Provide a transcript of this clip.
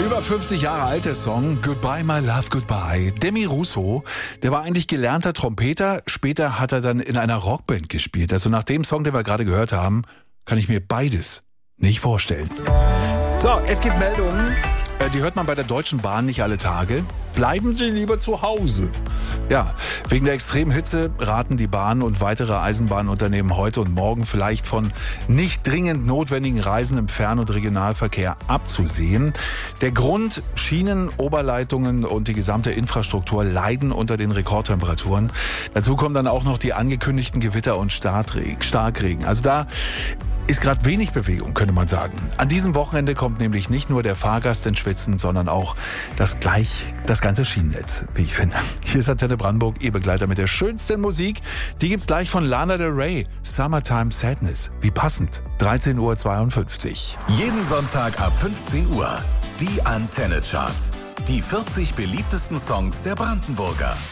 Über 50 Jahre alt der Song Goodbye My Love Goodbye. Demi Russo, der war eigentlich gelernter Trompeter, später hat er dann in einer Rockband gespielt. Also nach dem Song, den wir gerade gehört haben, kann ich mir beides nicht vorstellen. So, es gibt Meldungen, die hört man bei der Deutschen Bahn nicht alle Tage. Bleiben Sie lieber zu Hause. Ja, wegen der extremen Hitze raten die Bahn und weitere Eisenbahnunternehmen heute und morgen vielleicht von nicht dringend notwendigen Reisen im Fern- und Regionalverkehr abzusehen. Der Grund: Schienen, Oberleitungen und die gesamte Infrastruktur leiden unter den Rekordtemperaturen. Dazu kommen dann auch noch die angekündigten Gewitter und Starkregen. Also da ist gerade wenig Bewegung, könnte man sagen. An diesem Wochenende kommt nämlich nicht nur der Fahrgast ins Schwitzen, sondern auch das ganze Schienennetz, wie ich finde. Hier ist Antenne Brandenburg, Ihr Begleiter mit der schönsten Musik. Die gibt's gleich von Lana Del Rey. Summertime Sadness. Wie passend. 13:52 Uhr. Jeden Sonntag ab 15 Uhr. Die Antenne Charts. Die 40 beliebtesten Songs der Brandenburger.